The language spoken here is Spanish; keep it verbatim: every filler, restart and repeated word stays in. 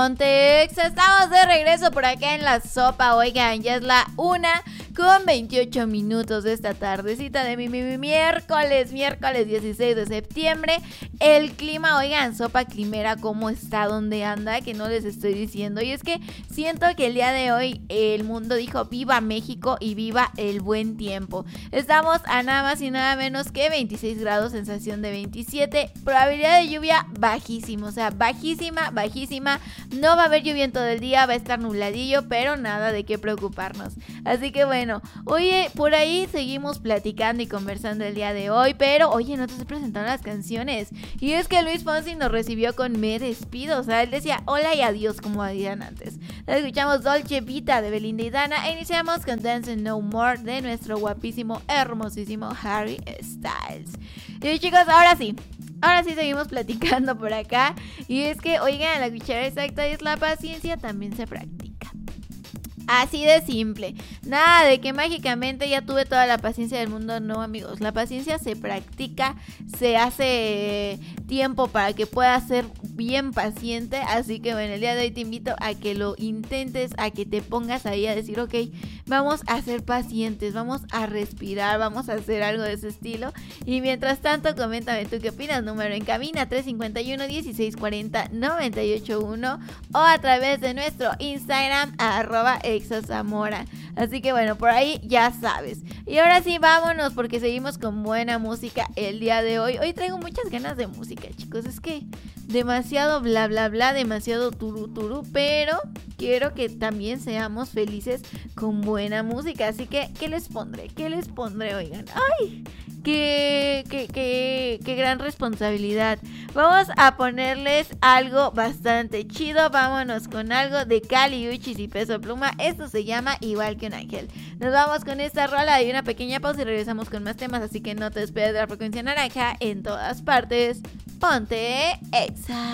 Pontex, estamos de regreso por acá en la sopa. Oigan, ya es la una con veintiocho minutos de esta tardecita de mi, mi, mi miércoles, miércoles dieciséis de septiembre. El clima, oigan, sopa climera, ¿cómo está? ¿Dónde anda? Que no les estoy diciendo. Y es que siento que el día de hoy el mundo dijo viva México y viva el buen tiempo. Estamos a nada más y nada menos que veintiséis grados, sensación de veintisiete, probabilidad de lluvia bajísima, o sea, bajísima, bajísima. No va a haber lluvia en todo el día, va a estar nubladillo, pero nada de qué preocuparnos. Así que bueno, oye, por ahí seguimos platicando y conversando el día de hoy, pero oye, no te estoy presentando las canciones. Y es que Luis Fonsi nos recibió con Me Despido, o sea, él decía hola y adiós como decían antes. Escuchamos Dolce Vita de Belinda y Dana e iniciamos con Dancing No More de nuestro guapísimo, hermosísimo Harry Styles. Y chicos, ahora sí. Ahora sí seguimos platicando por acá. Y es que, oigan, la cuchara exacta es la paciencia también se practica. Así de simple. Nada de que mágicamente ya tuve toda la paciencia del mundo. No, amigos. La paciencia se practica. Se hace tiempo para que puedas ser bien paciente. Así que bueno, el día de hoy te invito a que lo intentes, a que te pongas ahí a decir, ok, vamos a ser pacientes, vamos a respirar, vamos a hacer algo de ese estilo. Y mientras tanto, coméntame tú qué opinas. Número en cabina tres cinco uno, dieciséis cuarenta, noventa y ocho uno o a través de nuestro Instagram arroba exazamora. Así que bueno, por ahí ya sabes. Y ahora sí, vámonos porque seguimos con buena música el día de hoy. Hoy traigo muchas ganas de música, chicos. Es que demasiado bla bla bla, demasiado turu turu, pero quiero que también seamos felices con buena música. Así que, ¿qué les pondré? ¿Qué les pondré? Oigan, ¡ay! Qué, qué, qué, qué gran responsabilidad. Vamos a ponerles algo bastante chido. Vámonos con algo de Kali Uchis y Peso Pluma. Esto se llama Igual que un ángel. Nos vamos con esta rola y una pequeña pausa y regresamos con más temas. Así que no te despegues de la frecuencia naranja en todas partes. Ponte Exa.